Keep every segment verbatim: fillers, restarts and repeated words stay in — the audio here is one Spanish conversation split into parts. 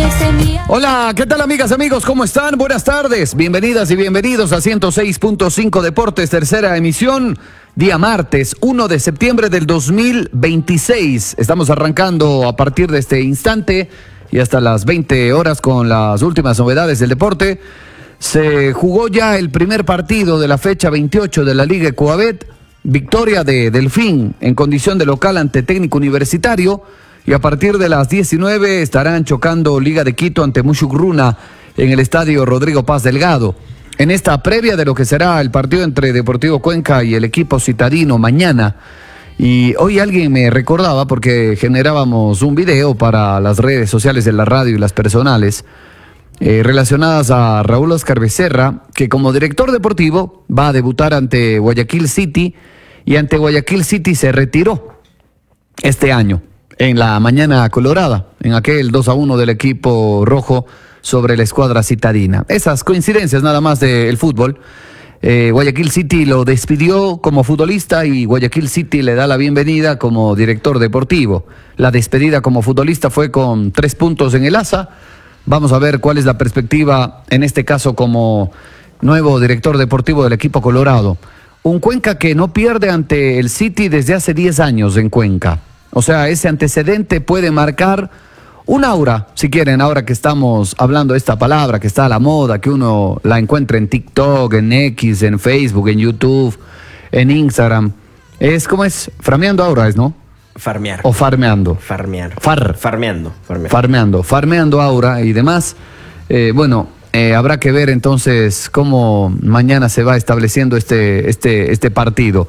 Hola, ¿qué tal amigas, amigos? ¿Cómo están? Buenas tardes. Bienvenidas y bienvenidos a ciento seis punto cinco Deportes, tercera emisión, día martes, uno de septiembre del dos mil veintiséis. Estamos arrancando a partir de este instante y hasta las veinte horas con las últimas novedades del deporte. Se jugó ya el primer partido de la fecha veintiocho de la Liga Ecuabet, victoria de Delfín en condición de local ante Técnico Universitario. Y a partir de las diecinueve estarán chocando Liga de Quito ante Mushugruna en el estadio Rodrigo Paz Delgado. En esta previa de lo que será el partido entre Deportivo Cuenca y el equipo citadino mañana. Y hoy alguien me recordaba, porque generábamos un video para las redes sociales de la radio y las personales, eh, relacionadas a Raúl Oscar Becerra, que como director deportivo va a debutar ante Guayaquil City, y ante Guayaquil City se retiró este año, en la mañana colorada, en aquel dos a uno del equipo rojo sobre la escuadra citadina. Esas coincidencias nada más del fútbol. Eh, Guayaquil City lo despidió como futbolista y Guayaquil City le da la bienvenida como director deportivo. La despedida como futbolista fue con tres puntos en el asa. Vamos a ver cuál es la perspectiva, en este caso como nuevo director deportivo del equipo colorado. Un Cuenca que no pierde ante el City desde hace diez años en Cuenca. O sea, ese antecedente puede marcar un aura, si quieren, ahora que estamos hablando de esta palabra, que está a la moda, que uno la encuentra en TikTok, en X, en Facebook, en YouTube, en Instagram. Es como es, frameando ahora es, ¿no? Farmear. O farmeando. Farmear. Far. Farmeando. Farmeando. Farmeando, farmeando ahora y demás. Eh, bueno, eh, habrá que ver entonces cómo mañana se va estableciendo este, este, este partido.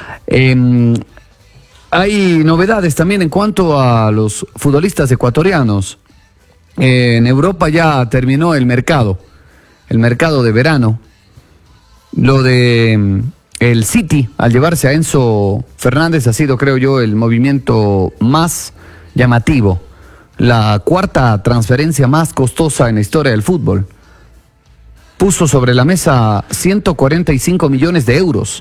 Eh, Hay novedades también en cuanto a los futbolistas ecuatorianos. Eh, en Europa ya terminó el mercado, el mercado de verano. Lo de mm, el City, al llevarse a Enzo Fernández, ha sido, creo yo, el movimiento más llamativo. La cuarta transferencia más costosa en la historia del fútbol. Puso sobre la mesa ciento cuarenta y cinco millones de euros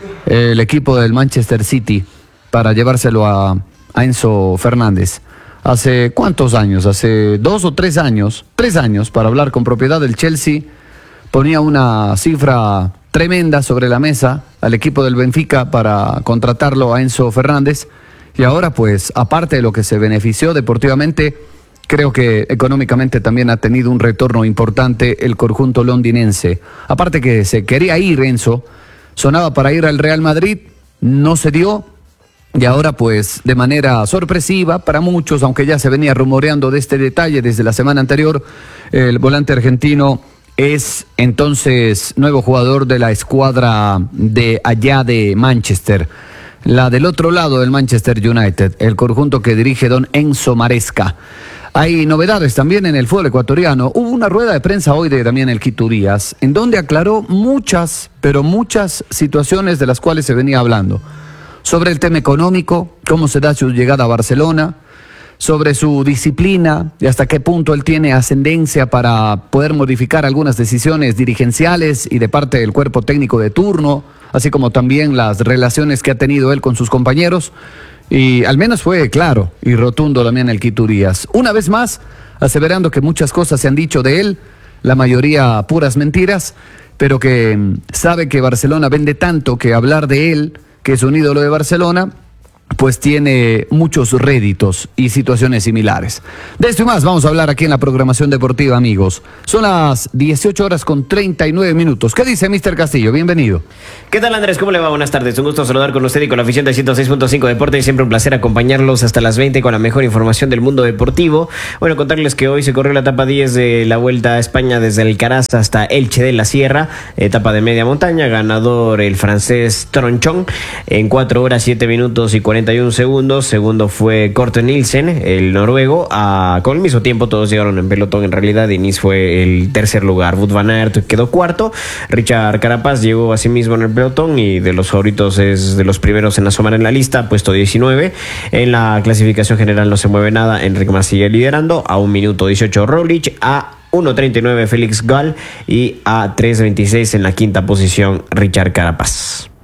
el equipo del Manchester City para llevárselo a, a Enzo Fernández. ¿Hace cuántos años? Hace dos o tres años, tres años, para hablar con propiedad del Chelsea, ponía una cifra tremenda sobre la mesa al equipo del Benfica para contratarlo a Enzo Fernández, y ahora pues, aparte de lo que se benefició deportivamente, creo que económicamente también ha tenido un retorno importante el conjunto londinense. Aparte que se quería ir Enzo, sonaba para ir al Real Madrid, no se dio. Y ahora pues de manera sorpresiva para muchos, aunque ya se venía rumoreando de este detalle desde la semana anterior, el volante argentino es entonces nuevo jugador de la escuadra de allá de Manchester. La del otro lado del Manchester United, el conjunto que dirige don Enzo Maresca. Hay novedades también en el fútbol ecuatoriano. Hubo una rueda de prensa hoy de Damián Elquito Díaz, en donde aclaró muchas, pero muchas situaciones de las cuales se venía hablando. Sobre el tema económico, cómo se da su llegada a Barcelona, sobre su disciplina y hasta qué punto él tiene ascendencia para poder modificar algunas decisiones dirigenciales y de parte del cuerpo técnico de turno, así como también las relaciones que ha tenido él con sus compañeros. Y al menos fue claro y rotundo Damián Elquito Díaz. Una vez más, aseverando que muchas cosas se han dicho de él, la mayoría puras mentiras, pero que sabe que Barcelona vende tanto que hablar de él, que es un ídolo de Barcelona, pues tiene muchos réditos y situaciones similares. De esto y más vamos a hablar aquí en la programación deportiva, amigos. Son las dieciocho horas con treinta y nueve minutos. ¿Qué dice mister Castillo? Bienvenido. ¿Qué tal, Andrés? ¿Cómo le va? Buenas tardes. Un gusto saludar con usted y con la afición de ciento seis punto cinco Deportes, y siempre un placer acompañarlos hasta las veinte con la mejor información del mundo deportivo. Bueno, contarles que hoy se corrió la etapa diez de la Vuelta a España desde Alcaraz hasta Elche de la Sierra, etapa de media montaña, ganador el francés Tronchón en cuatro horas siete minutos y cuarenta y un segundos. Segundo fue Korte Nielsen, el noruego, a, con el mismo tiempo todos llegaron en pelotón en realidad. Diniz fue el tercer lugar, Wout van Aert quedó cuarto, Richard Carapaz llegó a sí mismo en el pelotón y de los favoritos es de los primeros en asomar en la lista, puesto diecinueve. En la clasificación general no se mueve nada, Enric Mas sigue liderando a un minuto dieciocho Roglic, a uno treinta y nueve Félix Gall y a tres veintiséis en la quinta posición Richard Carapaz.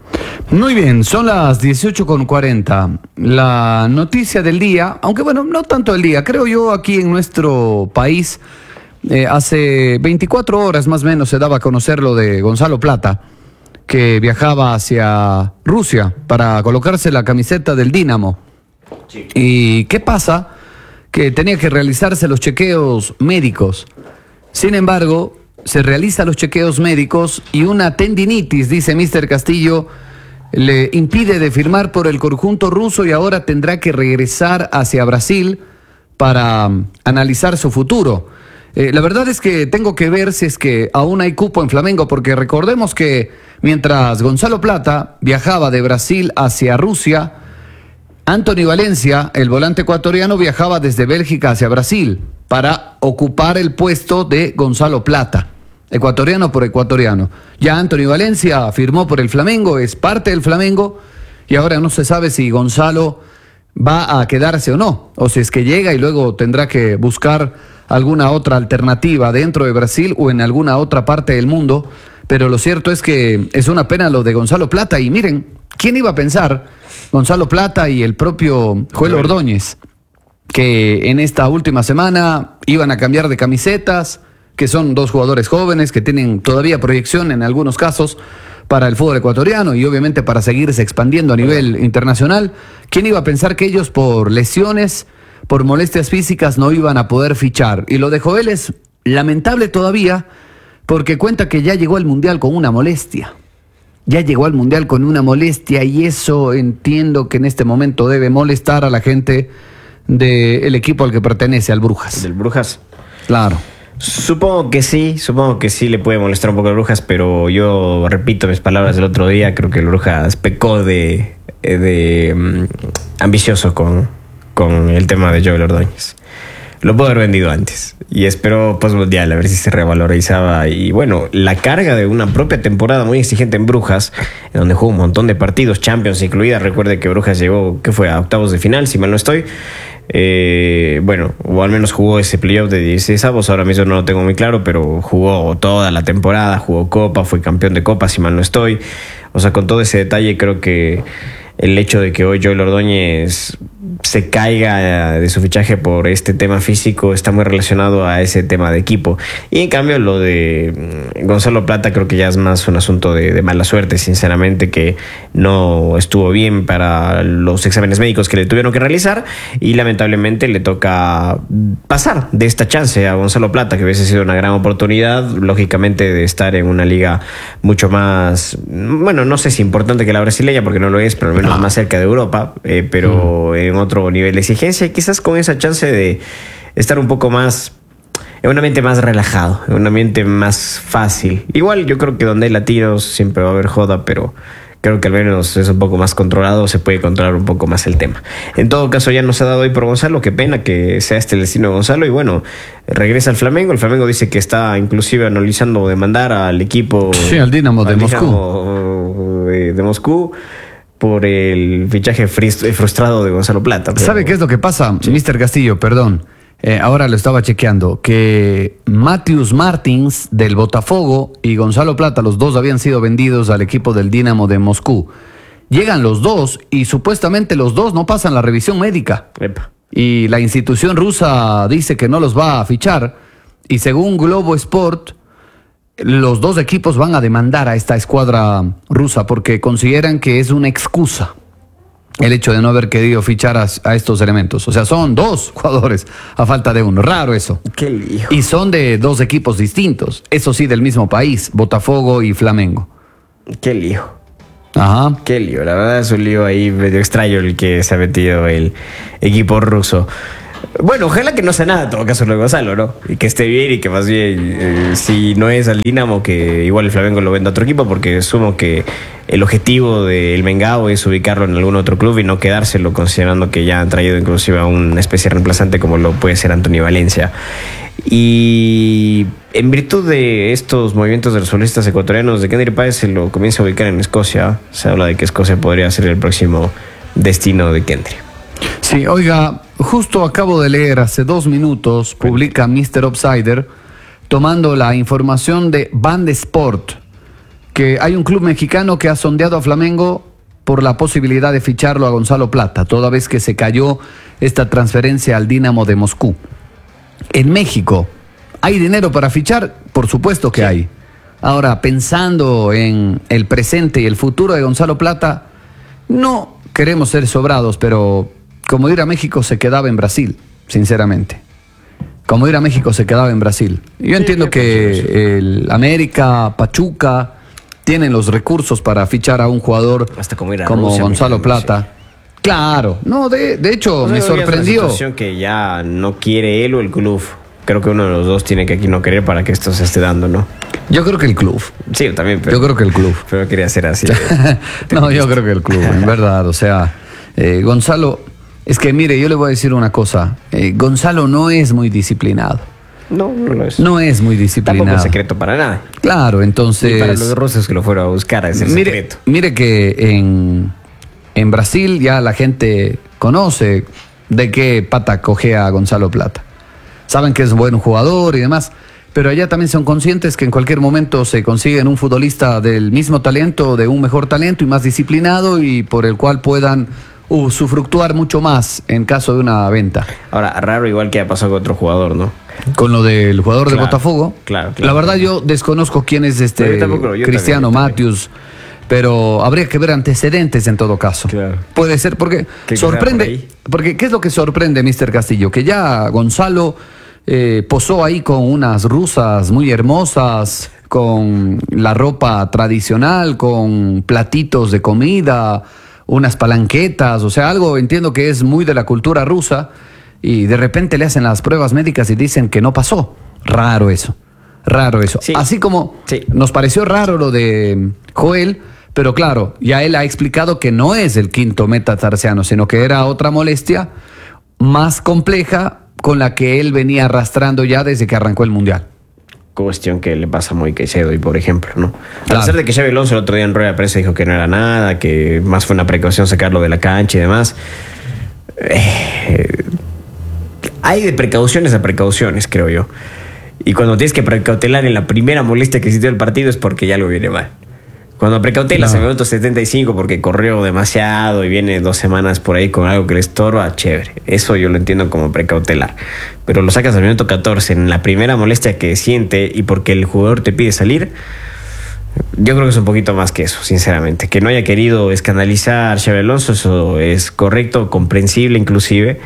Muy bien, son las dieciocho con cuarenta. La noticia del día, aunque bueno, no tanto el día, creo yo aquí en nuestro país, eh, hace veinticuatro horas más o menos se daba a conocer lo de Gonzalo Plata, que viajaba hacia Rusia para colocarse la camiseta del Dinamo. Sí. ¿Y qué pasa? Que tenía que realizarse los chequeos médicos. Sin embargo, se realizan los chequeos médicos y una tendinitis, dice míster Castillo, le impide de firmar por el conjunto ruso y ahora tendrá que regresar hacia Brasil para um, analizar su futuro. Eh, la verdad es que tengo que ver si es que aún hay cupo en Flamengo, porque recordemos que mientras Gonzalo Plata viajaba de Brasil hacia Rusia, Anthony Valencia, el volante ecuatoriano, viajaba desde Bélgica hacia Brasil para ocupar el puesto de Gonzalo Plata. Ecuatoriano por ecuatoriano. Ya Anthony Valencia firmó por el Flamengo, es parte del Flamengo, y ahora no se sabe si Gonzalo va a quedarse o no, o si es que llega y luego tendrá que buscar alguna otra alternativa dentro de Brasil o en alguna otra parte del mundo. Pero lo cierto es que es una pena lo de Gonzalo Plata, y miren, ¿quién iba a pensar? Gonzalo Plata y el propio Joel Ordóñez, que en esta última semana iban a cambiar de camisetas, que son dos jugadores jóvenes que tienen todavía proyección en algunos casos para el fútbol ecuatoriano y obviamente para seguirse expandiendo a nivel internacional. ¿Quién iba a pensar que ellos por lesiones, por molestias físicas no iban a poder fichar? Y lo de Joel es lamentable todavía porque cuenta que ya llegó al Mundial con una molestia. Ya llegó al Mundial con una molestia y eso entiendo que en este momento debe molestar a la gente del equipo al que pertenece, al Brujas. ¿Del Brujas? Claro. Supongo que sí, supongo que sí le puede molestar un poco a Brujas, pero yo repito mis palabras del otro día, creo que el Brujas pecó de, de um, ambicioso con, con el tema de Joel Ordóñez. Lo puedo haber vendido antes y espero post-mundial a ver si se revalorizaba. Y bueno, la carga de una propia temporada muy exigente en Brujas, en donde jugó un montón de partidos, Champions incluida. Recuerde que Brujas llegó, ¿qué fue? A octavos de final, si mal no estoy. Eh, bueno, o al menos jugó ese playoff de dieciséis avos, ahora mismo no lo tengo muy claro, pero jugó toda la temporada, jugó Copa, fue campeón de Copa, si mal no estoy. O sea, con todo ese detalle, creo que el hecho de que hoy Joel Ordóñez se caiga de su fichaje por este tema físico está muy relacionado a ese tema de equipo. Y en cambio lo de Gonzalo Plata creo que ya es más un asunto de, de mala suerte, sinceramente, que no estuvo bien para los exámenes médicos que le tuvieron que realizar y lamentablemente le toca pasar de esta chance a Gonzalo Plata, que hubiese sido una gran oportunidad, lógicamente, de estar en una liga mucho más, bueno, no sé si importante que la brasileña, porque no lo es, pero al menos más cerca de Europa, eh, pero mm. en otro nivel de exigencia y quizás con esa chance de estar un poco más, en un ambiente más relajado, en un ambiente más fácil. Igual yo creo que donde hay latinos siempre va a haber joda, pero creo que al menos es un poco más controlado, se puede controlar un poco más el tema. En todo caso, ya nos ha dado hoy por Gonzalo, qué pena que sea este el destino de Gonzalo, y bueno, regresa al Flamengo. El Flamengo dice que está inclusive analizando demandar al equipo, sí, al Dinamo de Moscú, Dinamo de, de Moscú, por el fichaje frustrado de Gonzalo Plata. Pero... ¿Sabe qué es lo que pasa, sí. míster Castillo? Perdón, eh, ahora lo estaba chequeando, que Matheus Martins del Botafogo y Gonzalo Plata, los dos habían sido vendidos al equipo del Dinamo de Moscú. Llegan los dos y supuestamente los dos no pasan la revisión médica. Epa. Y la institución rusa dice que no los va a fichar, y según Globo Sport, los dos equipos van a demandar a esta escuadra rusa porque consideran que es una excusa el hecho de no haber querido fichar a, a estos elementos. O sea, son dos jugadores a falta de uno. Raro eso. Qué lío. Y son de dos equipos distintos. Eso sí, del mismo país, Botafogo y Flamengo. Qué lío. Ajá. Qué lío. La verdad es un lío ahí medio extraño el que se ha metido el equipo ruso. Bueno, ojalá que no sea nada en todo caso lo de Gonzalo, ¿no? Y que esté bien y que más bien, eh, si no es al Dinamo, que igual el Flamengo lo venda a otro equipo, porque asumo que el objetivo del Mengao es ubicarlo en algún otro club y no quedárselo, considerando que ya han traído inclusive a una especie de reemplazante como lo puede ser Anthony Valencia. Y en virtud de estos movimientos de los futbolistas ecuatorianos, de Kendry Páez se lo comienza a ubicar en Escocia. Se habla de que Escocia podría ser el próximo destino de Kendry. Sí, oiga, justo acabo de leer hace dos minutos, publica míster Upsider, tomando la información de Band Sport, que hay un club mexicano que ha sondeado a Flamengo por la posibilidad de ficharlo a Gonzalo Plata, toda vez que se cayó esta transferencia al Dinamo de Moscú. En México, ¿hay dinero para fichar? Por supuesto que sí hay. Ahora, pensando en el presente y el futuro de Gonzalo Plata, no queremos ser sobrados, pero como ir a México se quedaba en Brasil, sinceramente. Como ir a México se quedaba en Brasil. Yo sí, entiendo que el América, Pachuca, tienen los recursos para fichar a un jugador hasta como, ir a como Rusia, Gonzalo Plata. Sí. Claro, no, de, de hecho, o sea, me sorprendió. Es una situación que ya no quiere él o el club. Creo que uno de los dos tiene que aquí no querer para que esto se esté dando, ¿no? Yo creo que el club. Sí, yo también. Pero, yo creo que el club. Pero quería ser así. No, yo creo que el club, en verdad. O sea, eh, Gonzalo, es que mire, yo le voy a decir una cosa. Eh, Gonzalo no es muy disciplinado. No, no lo es. No es muy disciplinado. Tampoco es secreto para nada. Claro, entonces... Y para los rusos que lo fueron a buscar es el mire, secreto. Mire que en, en Brasil ya la gente conoce de qué pata cojea a Gonzalo Plata. Saben que es buen jugador y demás, pero allá también son conscientes que en cualquier momento se consiguen un futbolista del mismo talento, de un mejor talento y más disciplinado y por el cual puedan usufructuar mucho más en caso de una venta. Ahora, raro igual que ha pasado con otro jugador, ¿no? Con lo del jugador claro, de Botafogo. Claro, claro. La verdad yo desconozco quién es este yo tampoco, yo Cristiano Matthews, pero habría que ver antecedentes en todo caso. Claro. Puede ser porque sorprende, porque ¿qué es lo que sorprende, mister Castillo? Que ya Gonzalo eh, posó ahí con unas rusas muy hermosas, con la ropa tradicional, con platitos de comida, unas palanquetas, o sea, algo entiendo que es muy de la cultura rusa, y de repente le hacen las pruebas médicas y dicen que no pasó. Raro eso, raro eso. Sí. Así como sí. nos pareció raro lo de Joel, pero claro, ya él ha explicado que no es el quinto metatarsiano, sino que era otra molestia más compleja con la que él venía arrastrando ya desde que arrancó el Mundial. Cuestión que le pasa a Moy Caicedo, y por ejemplo, ¿no? Claro. A pesar de que Xabi Alonso el otro día en rueda de prensa dijo que no era nada, que más fue una precaución sacarlo de la cancha y demás. Eh, hay de precauciones a precauciones, creo yo. Y cuando tienes que precautelar en la primera molestia que existió el partido es porque ya lo viene mal. Cuando precautelas no. en el minuto setenta y cinco porque corrió demasiado y viene dos semanas por ahí con algo que le estorba, chévere. Eso yo lo entiendo como precautelar. Pero lo sacas al minuto catorce en la primera molestia que siente y porque el jugador te pide salir, yo creo que es un poquito más que eso, sinceramente. Que no haya querido escandalizar Xabi Alonso, eso es correcto, comprensible inclusive,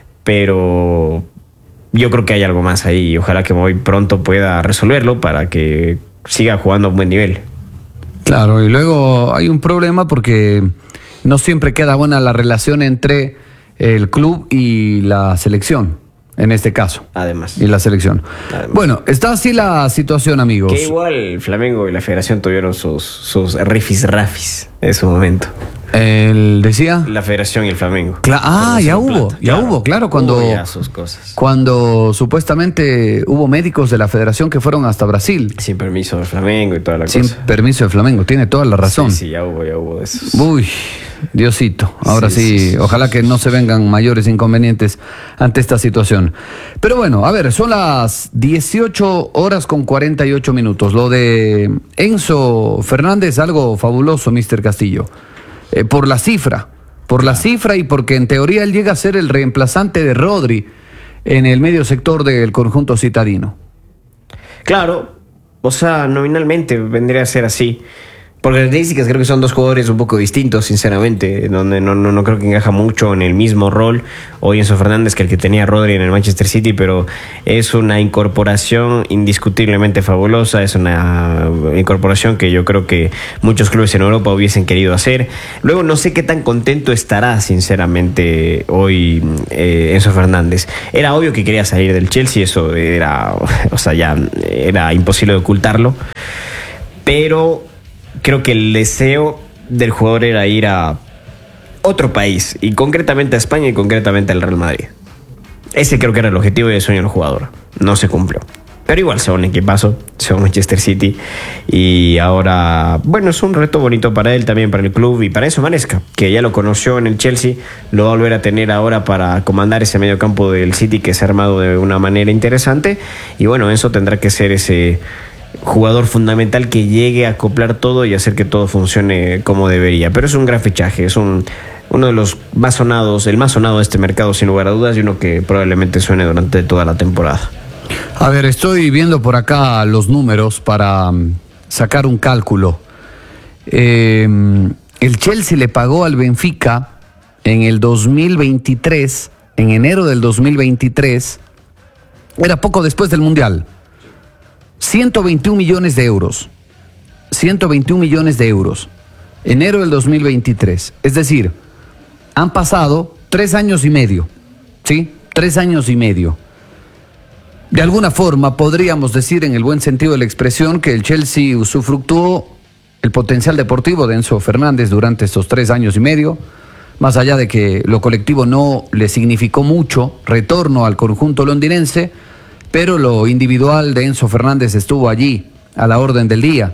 pero yo creo que hay algo más ahí y ojalá que muy pronto pueda resolverlo para que siga jugando a un buen nivel. Claro, y luego hay un problema porque no siempre queda buena la relación entre el club y la selección, en este caso. Además. Y la selección. Además. Bueno, está así la situación, amigos. Que igual Flamengo y la Federación tuvieron sus, sus rifis rafis en su momento. Él decía la Federación y el Flamengo. Cla ah, ya hubo, plata. ya claro. hubo, claro, cuando hubo ya sus cosas. Cuando supuestamente hubo médicos de la Federación que fueron hasta Brasil. Sin permiso del Flamengo y toda la Sin cosa. Sin permiso del Flamengo, tiene toda la razón. Sí, sí, ya hubo, ya hubo de esos. Uy, Diosito, ahora sí, sí, sí, sí ojalá sí, que no se vengan mayores inconvenientes ante esta situación. Pero bueno, a ver, son las dieciocho horas con cuarenta y ocho minutos. Lo de Enzo Fernández, algo fabuloso, mister Castillo. Eh, por la cifra, por la cifra y porque en teoría él llega a ser el reemplazante de Rodri en el medio sector del conjunto citadino. Claro, o sea, nominalmente vendría a ser así. Por características creo que son dos jugadores un poco distintos, sinceramente, donde no, no, no creo que encaja mucho en el mismo rol hoy Enzo Fernández que el que tenía Rodri en el Manchester City, pero es una incorporación indiscutiblemente fabulosa, es una incorporación que yo creo que muchos clubes en Europa hubiesen querido hacer. Luego no sé qué tan contento estará, sinceramente, hoy eh, Enzo Fernández. Era obvio que quería salir del Chelsea, eso era, o sea, ya era imposible de ocultarlo, pero creo que el deseo del jugador era ir a otro país, y concretamente a España y concretamente al Real Madrid. Ese creo que era el objetivo y el sueño del jugador. No se cumplió. Pero igual se va un equipazo, se va a Manchester City, y ahora, bueno, es un reto bonito para él, también para el club y para Enzo Maresca, que ya lo conoció en el Chelsea, lo va a volver a tener ahora para comandar ese medio campo del City que se ha armado de una manera interesante, y bueno, Enzo tendrá que ser ese... jugador fundamental que llegue a acoplar todo y hacer que todo funcione como debería. Pero es un gran fichaje, es un, uno de los más sonados, el más sonado de este mercado sin lugar a dudas, y uno que probablemente suene durante toda la temporada. A ver, estoy viendo por acá los números para um, sacar un cálculo. Eh, el Chelsea le pagó al Benfica en el dos mil veintitrés, en enero del dos mil veintitrés, era poco después del Mundial, ciento veintiún millones de euros. ciento veintiún millones de euros. Enero del dos mil veintitrés. Es decir, han pasado tres años y medio. ¿Sí? Tres años y medio. De alguna forma podríamos decir, en el buen sentido de la expresión, que el Chelsea usufructuó el potencial deportivo de Enzo Fernández durante estos tres años y medio, más allá de que lo colectivo no le significó mucho retorno al conjunto londinense, pero lo individual de Enzo Fernández estuvo allí, a la orden del día,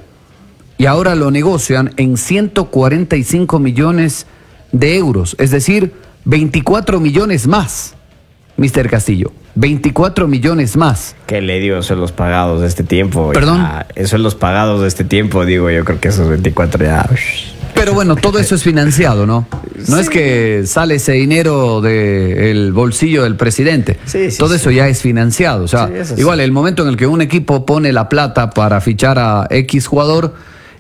y ahora lo negocian en ciento cuarenta y cinco millones de euros, es decir, veinticuatro millones más, mister Castillo. veinticuatro millones más. ¿Qué le digo? Son los pagados de este tiempo. ¿Perdón? Ya, son los pagados de este tiempo, digo, yo creo que esos veinticuatro ya... Pero bueno, todo eso es financiado, ¿no? No sí. Es que sale ese dinero del bolsillo del presidente. Sí, sí, todo sí. eso ya es financiado. O sea, sí, igual sí. el momento en el que un equipo pone la plata para fichar a X jugador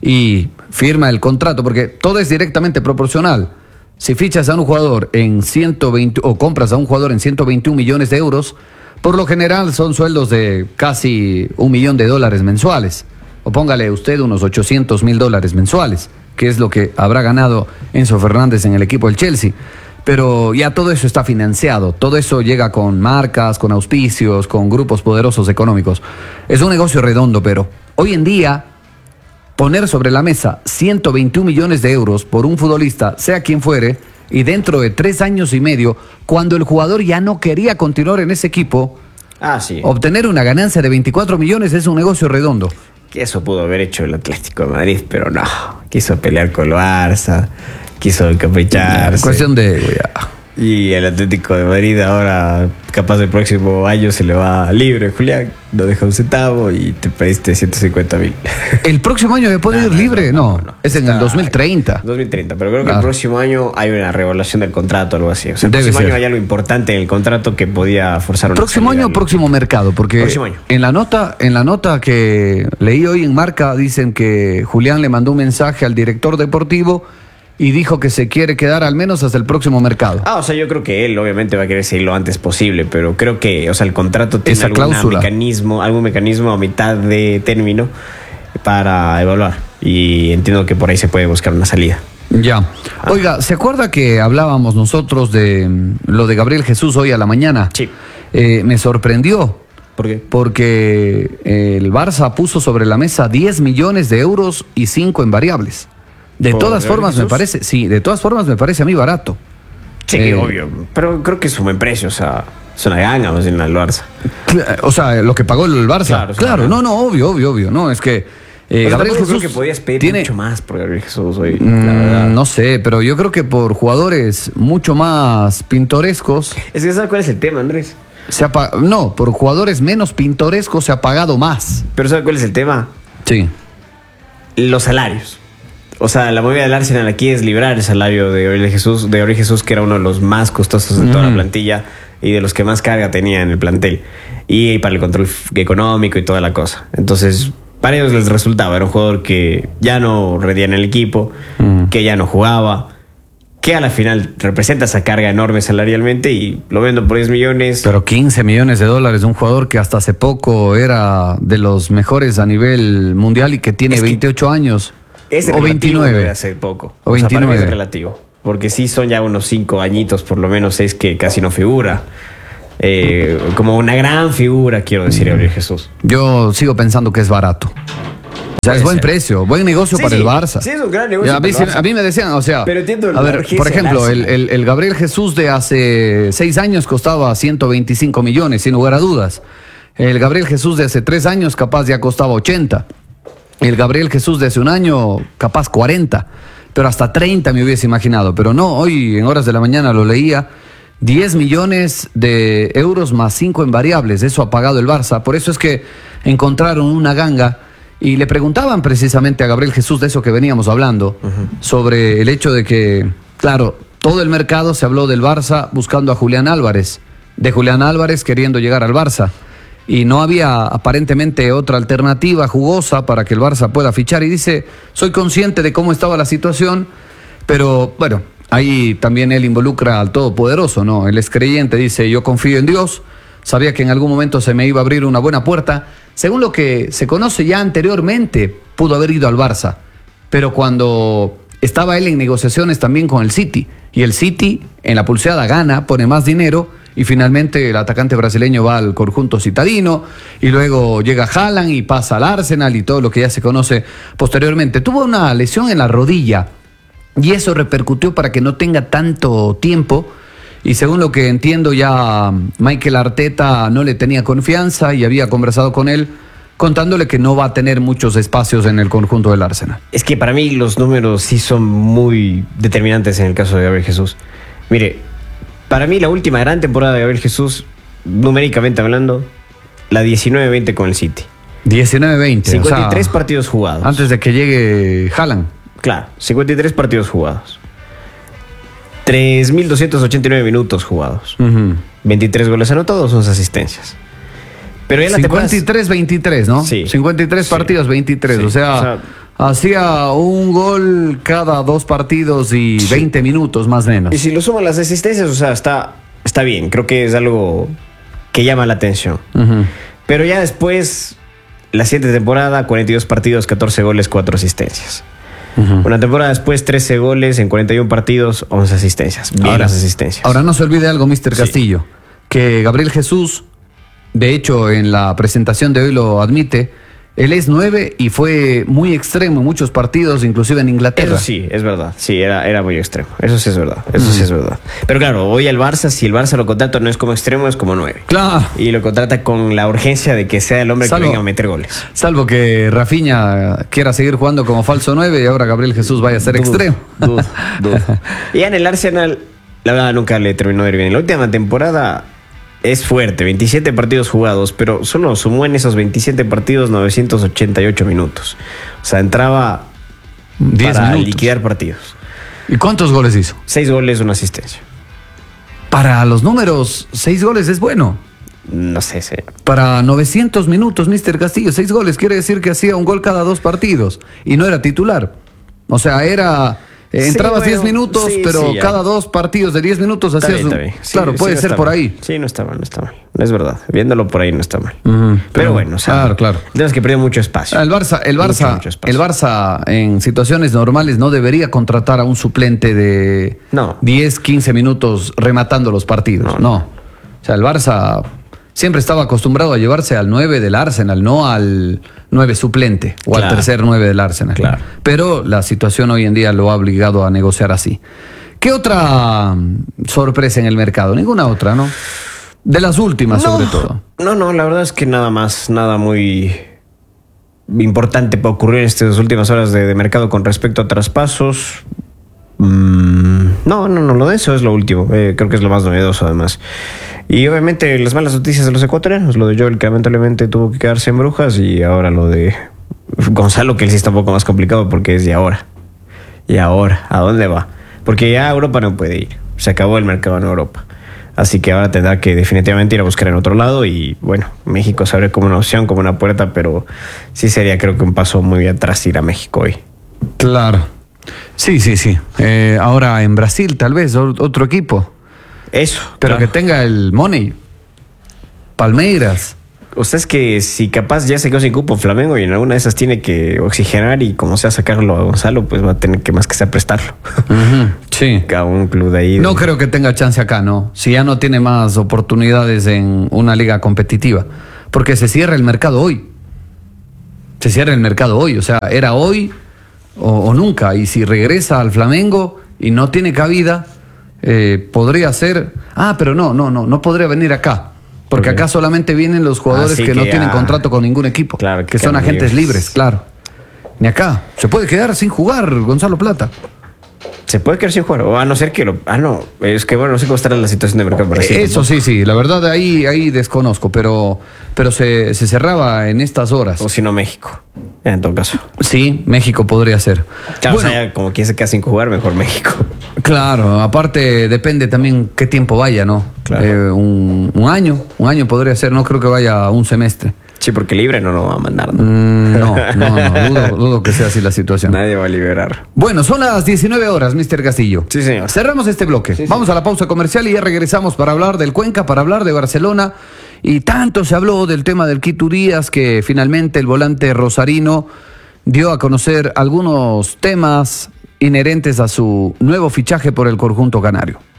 y firma el contrato, porque todo es directamente proporcional. Si fichas a un jugador en ciento veinte o compras a un jugador en ciento veintiún millones de euros, por lo general son sueldos de casi un millón de dólares mensuales. O póngale usted unos ochocientos mil dólares mensuales, que es lo que habrá ganado Enzo Fernández en el equipo del Chelsea. Pero ya todo eso está financiado, todo eso llega con marcas, con auspicios, con grupos poderosos económicos. Es un negocio redondo, pero hoy en día poner sobre la mesa ciento veintiún millones de euros por un futbolista, sea quien fuere, y dentro de tres años y medio, cuando el jugador ya no quería continuar en ese equipo, ah, sí. obtener una ganancia de veinticuatro millones es un negocio redondo. Eso pudo haber hecho el Atlético de Madrid, pero no, quiso pelear con el Barça, quiso encapricharse. Cuestión de... Ya. Y el Atlético de Madrid ahora, capaz el próximo año se le va libre, Julián, no deja un centavo y te pediste ciento cincuenta mil. ¿El próximo año me puede no, ir no, libre? No, no, no. Es en Está el dos mil treinta. dos mil treinta, pero creo que claro. el próximo año hay una revaluación del contrato o algo así. O sea, el Debe próximo ser. año hay algo importante en el contrato que podía forzar una ¿Próximo año o próximo mercado? Porque próximo año. En la nota, en la nota que leí hoy en Marca dicen que Julián le mandó un mensaje al director deportivo y dijo que se quiere quedar al menos hasta el próximo mercado. Ah, o sea, yo creo que él obviamente va a querer seguir lo antes posible, pero creo que, o sea, el contrato tiene Esa algún cláusula. mecanismo, algún mecanismo a mitad de término para evaluar. Y entiendo que por ahí se puede buscar una salida. Ya. Oiga, ¿se acuerda que hablábamos nosotros de mm, lo de Gabriel Jesús hoy a la mañana? Sí. Eh, me sorprendió. ¿Por qué? Porque el Barça puso sobre la mesa diez millones de euros y cinco en variables. De ¿Por todas Gabriel formas Jesús? me parece, sí, de todas formas me parece a mí barato. Sí, Eh, obvio. Pero creo que es un buen precio, o sea, es una ganga más bien al Barça. Cla- O sea, lo que pagó el Barça. Claro, Claro, sí, no, no, obvio, obvio, obvio. No, es que eh, O sea, Gabriel tampoco Jesús creo que podías pedir tiene, mucho más por Gabriel Jesús hoy, Mm, la verdad. no sé, pero yo creo que por jugadores mucho más pintorescos, Es que ¿sabes cuál es el tema, Andrés? se ha pa- no, por jugadores menos pintorescos se ha pagado más. Pero ¿sabes cuál es el tema? Sí. Los salarios. O sea, la movida del Arsenal aquí es librar el salario de Gabriel Jesús, de Gabriel Jesús, que era uno de los más costosos de toda Mm. la plantilla y de los que más carga tenía en el plantel. Y para el control f- económico y toda la cosa. Entonces, para ellos les resultaba. Era un jugador que ya no rendía en el equipo, Mm. que ya no jugaba, que a la final representa esa carga enorme salarialmente y lo vendo por diez millones. Pero quince millones de dólares, un jugador que hasta hace poco era de los mejores a nivel mundial y que tiene Es que veintiocho años. Es o relativo veintinueve. de hace poco. O O sea, para mí veintinueve. es relativo. Porque sí son ya unos cinco añitos, por lo menos seis, que casi no figura. Eh, como una gran figura, quiero decir, Gabriel Jesús. Yo sigo pensando que es barato. O sea, Puede es buen ser. precio, buen negocio Sí, para sí. el Barça. Sí, es un gran negocio Y a, mí, para el sí- Barça. a mí me decían, o sea, Pero entiendo a la ver, urgencia por ejemplo, del el, Arsenal. el- el Gabriel Jesús de hace seis años costaba ciento veinticinco millones, sin lugar a dudas. El Gabriel Jesús de hace tres años capaz ya costaba ochenta. El Gabriel Jesús de hace un año capaz cuarenta. Pero hasta treinta me hubiese imaginado. Pero no, hoy en horas de la mañana lo leía. diez millones de euros más cinco en variables. Eso ha pagado el Barça. Por eso es que encontraron una ganga Y le preguntaban precisamente a Gabriel Jesús de eso que veníamos hablando, uh-huh. sobre el hecho de que, claro, todo el mercado se habló del Barça buscando a Julián Álvarez, de Julián Álvarez queriendo llegar al Barça. Y no había aparentemente otra alternativa jugosa para que el Barça pueda fichar. Y dice, soy consciente de cómo estaba la situación, pero bueno, ahí también él involucra al Todopoderoso, ¿no? Él es creyente, dice, yo confío en Dios, sabía que en algún momento se me iba a abrir una buena puerta. Según lo que se conoce ya anteriormente, pudo haber ido al Barça, pero cuando estaba él en negociaciones también con el City, y el City en la pulseada gana, pone más dinero, y finalmente el atacante brasileño va al conjunto citadino, y luego llega Haaland y pasa al Arsenal y todo lo que ya se conoce posteriormente. Tuvo una lesión en la rodilla, y eso repercutió para que no tenga tanto tiempo, y según lo que entiendo ya Mikel Arteta no le tenía confianza y había conversado con él, contándole que no va a tener muchos espacios en el conjunto del Arsenal. Es que para mí los números sí son muy determinantes en el caso de Gabriel Jesús. Mire, para mí la última gran temporada de Gabriel Jesús, numéricamente hablando, la diecinueve veinte con el City. diecinueve veinte. cincuenta y tres o sea, partidos jugados. Antes de que llegue Haaland. Claro, cincuenta y tres partidos jugados. tres mil doscientos ochenta y nueve minutos jugados. Uh-huh. veintitrés goles anotados, once asistencias. Pero ya la cincuenta y tres veintitrés, ¿no? Sí. cincuenta y tres sí. partidos, veintitrés. Sí. O sea, o sea, hacía un gol cada dos partidos y sí. veinte minutos más o menos. Y si lo suman las asistencias, o sea, está, está bien. Creo que es algo que llama la atención. Uh-huh. Pero ya después, la siguiente temporada, cuarenta y dos partidos, catorce goles, cuatro asistencias. Uh-huh. Una temporada después, trece goles en cuarenta y uno partidos, once asistencias. Bien ahora, las asistencias. Ahora no se olvide algo, mister Castillo, sí. que Gabriel Jesús, de hecho en la presentación de hoy lo admite, él es nueve y fue muy extremo en muchos partidos, inclusive en Inglaterra. Eso sí, es verdad. Sí, era, era muy extremo. Eso sí es verdad. Eso uh-huh. sí es verdad. Pero claro, hoy al Barça, si el Barça lo contrata no es como extremo, es como nueve. Claro. Y lo contrata con la urgencia de que sea el hombre salvo, que venga a meter goles. Salvo que Rafinha quiera seguir jugando como falso nueve y ahora Gabriel Jesús vaya a ser dudo, extremo. Dudo, dudo. Y ya en el Arsenal, la verdad nunca le terminó de ir bien. En la última temporada es fuerte, veintisiete partidos jugados, pero solo sumó en esos veintisiete partidos novecientos ochenta y ocho minutos. O sea, entraba diez para minutos. liquidar partidos. ¿Y cuántos goles hizo? Seis goles, una asistencia. Para los números, seis goles es bueno. No sé, sí. Para novecientos minutos, mister Castillo, seis goles quiere decir que hacía un gol cada dos partidos y no era titular. O sea, era... Eh, entrabas sí, bueno, diez minutos, sí, pero sí, cada dos partidos de diez minutos hacías bien, un... Sí, claro, sí, puede no ser por mal. ahí. Sí, no está mal, no está mal. Es verdad. Viéndolo por ahí no está mal. Uh-huh. Pero, pero bueno, o sea, claro, claro. Tenemos que perder mucho espacio. El Barça, el Barça, mucho, mucho el Barça en situaciones normales no debería contratar a un suplente de no. diez, quince minutos rematando los partidos. No, no. O sea, el Barça siempre estaba acostumbrado a llevarse al nueve del Arsenal, no al nueve suplente o claro. al tercer nueve del Arsenal. Claro. Pero la situación hoy en día lo ha obligado a negociar así. ¿Qué otra sorpresa en el mercado? Ninguna otra, ¿no? De las últimas, no, sobre todo. No, no, la verdad es que nada más, nada muy importante para ocurrir en estas últimas horas de, de mercado con respecto a traspasos. Mm, no, no, no, lo de eso es lo último. Eh, creo que es lo más novedoso, además. Y obviamente las malas noticias de los ecuatorianos, lo de Joel que lamentablemente tuvo que quedarse en Brujas y ahora lo de Gonzalo que él sí está un poco más complicado porque es de ahora. ¿Y ahora? ¿A dónde va? Porque ya a Europa no puede ir, se acabó el mercado en Europa. Así que ahora tendrá que definitivamente ir a buscar en otro lado y bueno, México se abre como una opción, como una puerta, pero sí sería creo que un paso muy atrás ir a México hoy. Claro. Sí, sí, sí. Eh, ahora en Brasil tal vez, otro equipo. Eso. Pero claro. que tenga el money. Palmeiras. O sea, es que si capaz ya se quedó sin cupo Flamengo y en alguna de esas tiene que oxigenar y como sea sacarlo a Gonzalo, pues va a tener que más que sea prestarlo. Uh-huh. Sí. A un club de ahí. No de... creo que tenga chance acá, ¿no? Si ya no tiene más oportunidades en una liga competitiva. Porque se cierra el mercado hoy. Se cierra el mercado hoy. O sea, era hoy o, o nunca. Y si regresa al Flamengo y no tiene cabida... Eh, podría ser, ah, pero no, no, no, no podría venir acá, porque acá solamente vienen los jugadores Así que, que no ya... tienen contrato con ningún equipo, claro, que, que son agentes libres. libres, claro. Ni acá, se puede quedar sin jugar Gonzalo Plata. Se puede quedar sin jugar, o a no ser que lo... Ah, no, es que bueno, no sé cómo estará la situación de mercado Brasil. Eso sí, sí, la verdad ahí, ahí desconozco, pero, pero se, se cerraba en estas horas. O si no, México, en todo caso. Sí, México podría ser. Claro, Bueno, o sea, como quien se queda sin jugar, mejor México. claro, aparte depende también qué tiempo vaya, ¿no? Claro. Eh, un, un año, un año podría ser, no creo que vaya un semestre. Sí, porque libre no lo va a mandar, ¿no? Mm, no, no, no, dudo, dudo que sea así la situación. Nadie va a liberar. Bueno, son las diecinueve horas, mister Castillo. Sí, señor. Cerramos este bloque. Sí, Vamos a la pausa comercial y ya regresamos para hablar del Cuenca, para hablar de Barcelona. Y tanto se habló del tema del Quito Díaz que finalmente el volante rosarino dio a conocer algunos temas inherentes a su nuevo fichaje por el conjunto canario.